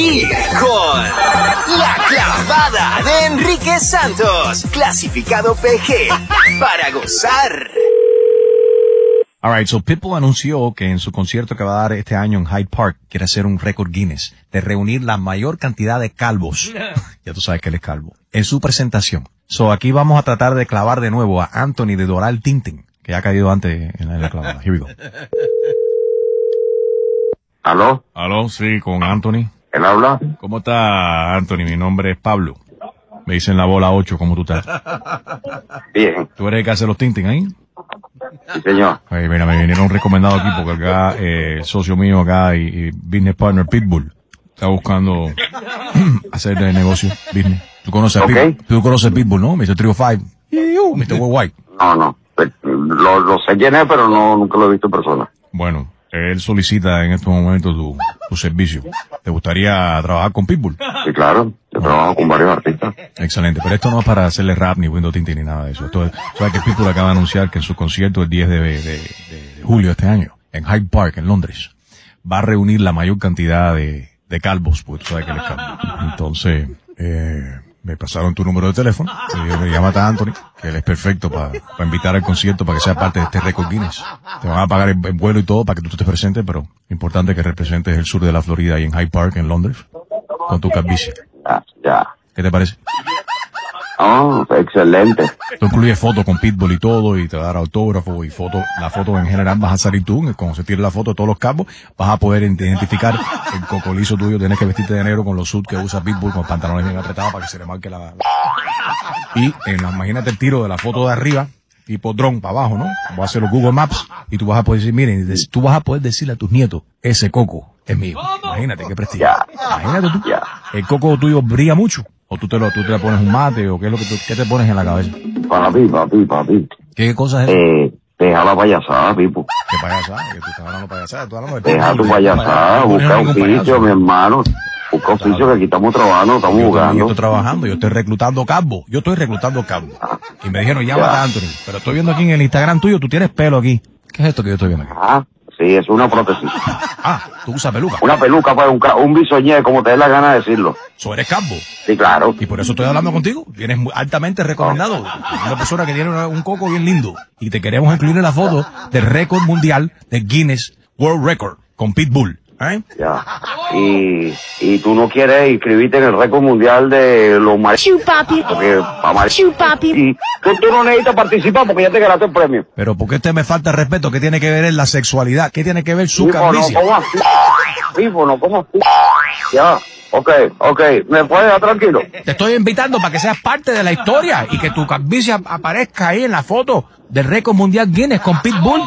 reír con La Clavada de Enrique Santos, clasificado PG, para gozar. Alright, so Pitbull anunció que en su concierto que va a dar este año en Hyde Park quiere hacer un récord Guinness de reunir la mayor cantidad de calvos. Ya tú sabes que él es calvo. En su presentación. So aquí vamos a tratar de clavar de nuevo a Anthony de Doral Tintin, que ya ha caído antes en la clavada. Here we go. ¿Aló? Aló, sí, con Anthony. ¿Él habla? ¿Cómo está, Anthony? Mi nombre es Pablo. Me dicen la bola 8, ¿cómo tú estás? Bien. ¿Tú eres el que hace los Tintin ahí? Sí, señor. Ay, mira, me vinieron recomendados aquí porque acá, socio mío acá y business partner Pitbull está buscando hacer el negocio, business. ¿Tú conoces a Pitbull? ¿Tú conoces a Pitbull, no? Mr. 305. Mr. Worldwide. No. Lo sé quién es, pero nunca lo he visto en persona. Bueno, él solicita en estos momentos tu servicio. ¿Te gustaría trabajar con Pitbull? Sí, claro. Yo trabajo con varios artistas. Excelente, pero esto no es para hacerle rap ni Windows Tintin ni nada de eso. Esto es, sabes que Pitbull acaba de anunciar que en su concierto el 10 de julio de este año, en Hyde Park, en Londres, va a reunir la mayor cantidad de calvos, porque tú sabes que él es calvo. Entonces, me pasaron tu número de teléfono, me llama a Anthony, que él es perfecto para invitar al concierto, para que sea parte de este récord Guinness. Te van a pagar el vuelo y todo para que tú te presentes, pero importante que representes el sur de la Florida y en Hyde Park, en Londres, con tu calvicie. Ya. ¿Qué te parece? Oh, excelente. Esto incluye fotos con Pitbull y todo, y te va a dar autógrafo y fotos. La foto en general vas a salir tú, cuando se tire la foto de todos los cabos, vas a poder identificar el cocolizo tuyo. Tienes que vestirte de negro con los suits que usa Pitbull, con los pantalones bien apretados para que se le marque la... Y imagínate el tiro de la foto de arriba, tipo dron para abajo, ¿no? Voy a hacer los Google Maps y tú vas a poder decir, miren, tú vas a poder decirle a tus nietos, ese coco es mío. Imagínate qué prestigio. Imagínate tú. ¿El coco tuyo brilla mucho? ¿O tú te le pones un mate? ¿O qué es lo que qué te pones en la cabeza? Papi. ¿Qué cosa es eso? Deja la payasada, Pipo. ¿Qué payasada? ¿Que tú estás hablando payasada? ¿Tú hablando de Deja tu payasada, busca oficio, mi hermano. Busca oficio, que aquí estamos trabajando, estamos jugando. Yo estoy trabajando, yo estoy reclutando cabos. Y me dijeron, llámate a Anthony. Pero estoy viendo aquí en el Instagram tuyo, tú tienes pelo aquí. ¿Qué es esto que yo estoy viendo aquí? Sí, es una prótesis. Tú usas peluca. Una peluca, pues, un bisoñé, como te dé la gana de decirlo. ¿So eres calvo? Sí, claro. Y por eso estoy hablando contigo. Vienes altamente recomendado. Una persona que tiene un coco bien lindo. Y te queremos incluir en la foto del récord mundial de Guinness World Record con Pitbull. Ya. Y tú no quieres inscribirte en el récord mundial de los Chupapi. Porque Chupapi. Y que tú no necesitas participar porque ya te ganaste el premio. Pero ¿por qué usted me falta el respeto? ¿Qué tiene que ver en la sexualidad? ¿Qué tiene que ver su calvicie? No, ¿cómo así? Ya. Ok. ¿Me puedes dejar tranquilo? Te estoy invitando para que seas parte de la historia y que tu calvicie aparezca ahí en la foto del récord mundial Guinness con Pitbull.